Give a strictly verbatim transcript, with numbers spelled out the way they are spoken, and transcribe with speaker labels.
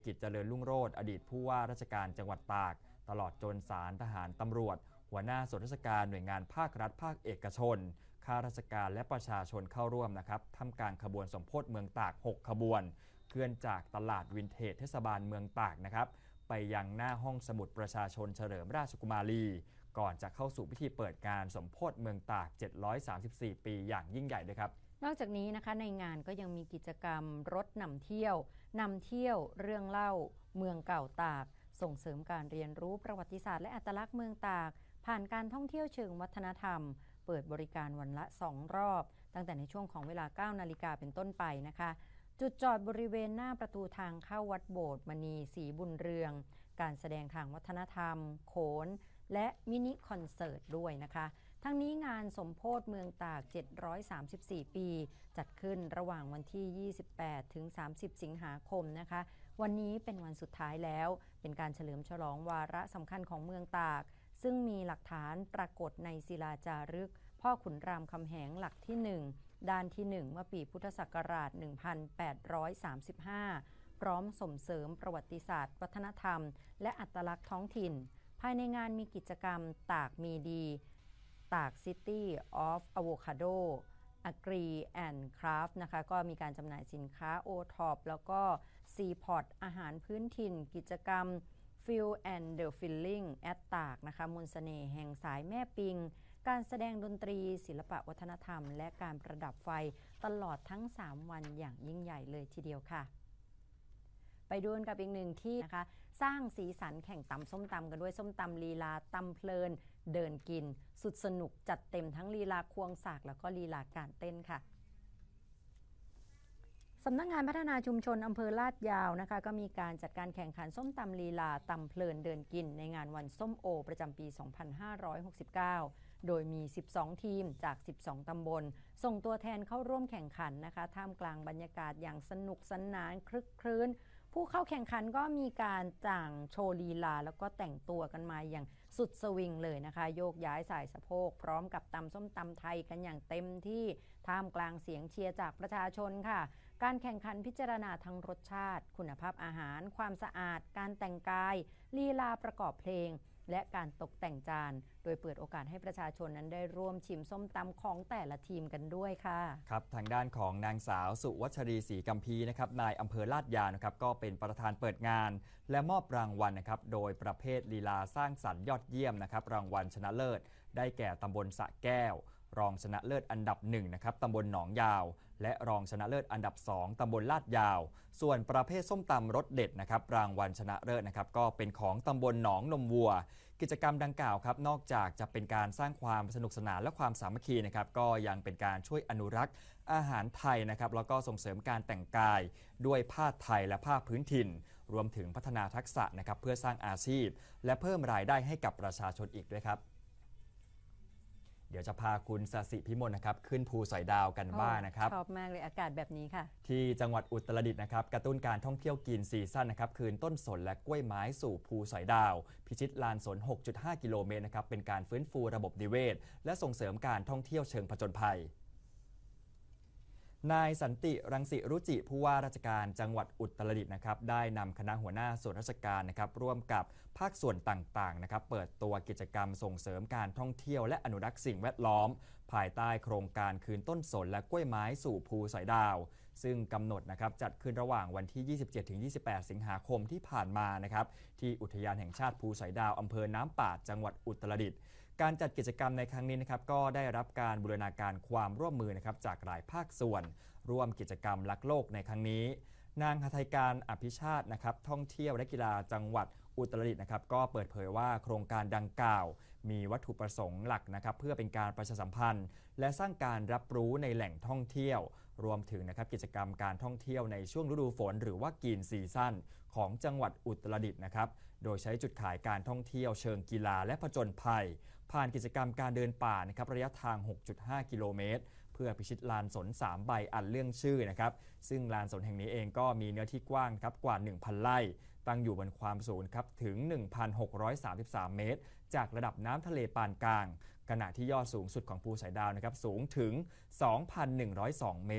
Speaker 1: กิจเจริญรุ่งโรจน์อดีตผู้ว่าราชการจังหวัดตากตลอดจนศาลทหารตำรวจหัวหน้าส่วนราชการหน่วยงานภาครัฐภาคเอกชนข้าราชการและประชาชนเข้าร่วมนะครับทำการขบวนสมโภชเมืองตากหกขบวนเคลื่อนจากตลาดวินเทจเทศบาลเมืองตากนะครับไปยังหน้าห้องสมุดประชาชนเฉลิมราชกุมารีก่อนจะเข้าสู่พิธีเปิดงานสมโภชเมืองตากเจ็ดร้อยสามสิบสี่ปีอย่างยิ่งใหญ่ด้วยครับ
Speaker 2: นอกจากนี้นะคะในงานก็ยังมีกิจกรรมรถนำเที่ยวนำเที่ยวเรื่องเล่าเมืองเก่าตากส่งเสริมการเรียนรู้ประวัติศาสตร์และอัตลักษณ์เมืองตากผ่านการท่องเที่ยวเชิงวัฒนธรรมเปิดบริการวันละสองรอบตั้งแต่ในช่วงของเวลา เก้านาฬิกาเป็นต้นไปนะคะจุดจอดบริเวณหน้าประตูทางเข้าวัดโบสถ์มณีศรีบุญเรืองการแสดงทางวัฒนธรรมโขนและมินิคอนเสิร์ตด้วยนะคะทั้งนี้งานสมโภชเมืองตากเจ็ดร้อยสามสิบสี่ปีจัดขึ้นระหว่างวันที่ยี่สิบแปดถึงสามสิบสิงหาคมนะคะวันนี้เป็นวันสุดท้ายแล้วเป็นการเฉลิมฉลองวาระสำคัญของเมืองตากซึ่งมีหลักฐานปรากฏในศิลาจารึกพ่อขุนรามคำแหงหลักที่หนึ่งด้านที่หนึ่งเมื่อปีพุทธศักราชหนึ่งพันแปดร้อยสามสิบห้าพร้อมส่งเสริมประวัติศาสตร์วัฒนธรรมและอัตลักษณ์ท้องถิ่นภายในงานมีกิจกรรมตากมีดีตาก City of Avocado Agri and Craft นะคะก็มีการจำหน่ายสินค้า โอ ท็อป แล้วก็ Seaport อาหารพื้นถิ่นกิจกรรม Feel and the Feeling at ตากนะคะมนต์เสน่ห์แห่งสายแม่ปิงการแสดงดนตรีศิลปะวัฒนธรรมและการประดับไฟตลอดทั้งสามวันอย่างยิ่งใหญ่เลยทีเดียวค่ะไปดูกับอีกหนึ่งที่นะคะสร้างสีสันแข่งตำส้มตำกันด้วยส้มตำลีลาตำเพลินเดินกินสุดสนุกจัดเต็มทั้งลีลาควงสากแล้วก็ลีลาการเต้นค่ะสำนักงานพัฒนาชุมชนอำเภอลาดยาวนะคะก็มีการจัดการแข่งขันส้มตำลีลาตำเพลินเดินกินในงานวันส้มโอประจำปี สองพันห้าร้อยหกสิบเก้า โดยมีสิบสองทีมจากสิบสองตำบลส่งตัวแทนเข้าร่วมแข่งขันนะคะท่ามกลางบรรยากาศอย่างสนุกสนานคลึกครื้นผู้เข้าแข่งขันก็มีการจ่างโชว์ลีลาแล้วก็แต่งตัวกันมาอย่างสุดสวิงเลยนะคะโยกย้ายสายสะโพกพร้อมกับตำส้มตำไทยกันอย่างเต็มที่ท่ามกลางเสียงเชียร์จากประชาชนค่ะการแข่งขันพิจารณาทั้งรสชาติคุณภาพอาหารความสะอาดการแต่งกายลีลาประกอบเพลงและการตกแต่งจานโดยเปิดโอกาสให้ประชาชนนั้นได้ร่วมชิมส้มตำของแต่ละทีมกันด้วยค่ะ
Speaker 1: ครับทางด้านของนางสาวสุวัชรีศรีกัมพีนะครับนายอำเภอลาดยาวนะครับก็เป็นประธานเปิดงานและมอบรางวัลนะครับโดยประเภทลีลาสร้างสรรค์ยอดเยี่ยมนะครับรางวัลชนะเลิศได้แก่ตำบลสระแก้วรองชนะเลิศอันดับหนึ่งนะครับตำบลหนองยาวและรองชนะเลิศอันดับสองตำบลลาดยาวส่วนประเภทส้มตำรสเด็ดนะครับรางวัลชนะเลิศนะครับก็เป็นของตำบลหนองนมวัวกิจกรรมดังกล่าวครับนอกจากจะเป็นการสร้างความสนุกสนานและความสามัคคีนะครับก็ยังเป็นการช่วยอนุรักษ์อาหารไทยนะครับแล้วก็ส่งเสริมการแต่งกายด้วยผ้าไทยและผ้าพื้นถิ่นรวมถึงพัฒนาทักษะนะครับเพื่อสร้างอาชีพและเพิ่มรายได้ให้กับประชาชนอีกด้วยครับเดี๋ยวจะพาคุณสศิพิมลนะครับขึ้นภูสอยดาวกันบ้างนะครับ
Speaker 2: ชอบมากเลยอากาศแบบนี้ค่ะ
Speaker 1: ที่จังหวัดอุตรดิตถ์นะครับกระตุ้นการท่องเที่ยวกินซีซั่นนะครับคืนต้นสนและกล้วยไม้สู่ภูสอยดาวพิชิตลานสน หกจุดห้า กิโลเมตรนะครับเป็นการฟื้นฟูระบบนิเวศและส่งเสริมการท่องเที่ยวเชิงผจญภัยนายสันติรังสิรุจิผู้ว่าราชการจังหวัดอุตรดิตถ์นะครับได้นำคณะหัวหน้าส่วนราชการนะครับร่วมกับภาคส่วนต่างๆนะครับเปิดตัวกิจกรรมส่งเสริมการท่องเที่ยวและอนุรักษ์สิ่งแวดล้อมภายใต้โครงการคืนต้นสนและกล้วยไม้สู่ภูสอยดาวซึ่งกำหนดนะครับจัดขึ้นระหว่างวันที่ ยี่สิบเจ็ดถึงยี่สิบแปด สิงหาคมที่ผ่านมานะครับที่อุทยานแห่งชาติภูสอยดาวอำเภอน้ำปาดจังหวัดอุตรดิตถ์การจัดกิจกรรมในครั้งนี้นะครับก็ได้รับการบูรณาการความร่วมมือนะครับจากหลายภาคส่วนร่วมกิจกรรมรักโลกในครั้งนี้นางหทัยการอภิชาตินะครับท่องเที่ยวและกีฬาจังหวัดอุตรดิตถ์นะครับก็เปิดเผยว่าโครงการดังกล่าวมีวัตถุประสงค์หลักนะครับเพื่อเป็นการประชาสัมพันธ์และสร้างการรับรู้ในแหล่งท่องเที่ยวรวมถึงนะครับกิจกรรมการท่องเที่ยวในช่วงฤดูฝนหรือว่ากีนซีซั่นของจังหวัดอุตรดิตถ์นะครับโดยใช้จุดขายการท่องเที่ยวเชิงกีฬาและผจญภัยผ่านกิจกรรมการเดินป่านะครับระยะทาง หกจุดห้า กิโลเมตรเพื่อพิชิตลานสนสามใบอันเรื่องชื่อนะครับซึ่งลานสนแห่งนี้เองก็มีเนื้อที่กว้างครับกว่า หนึ่งพัน ไร่ตั้งอยู่บนความสูงครับถึง หนึ่งพันหกร้อยสามสิบสาม เมตรจากระดับน้ำทะเลปานกลางขณะที่ยอดสูงสุดของภูสอยดาวนะครับสูงถึง สองพันหนึ่งร้อยสอง เมตร